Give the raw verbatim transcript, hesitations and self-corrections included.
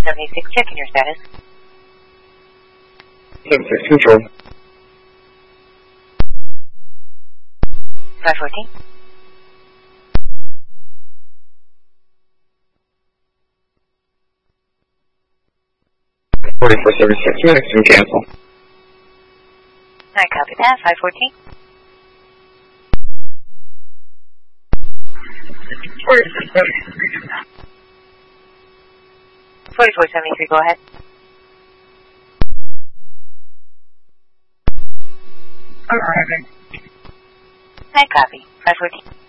seventy-six, checking your status. seventy-six control. five fourteen. forty-four seventy-six, minutes and cancel. I copy that, five fourteen. forty-four seventy-three, go ahead. Arriving. I copy, five fourteen.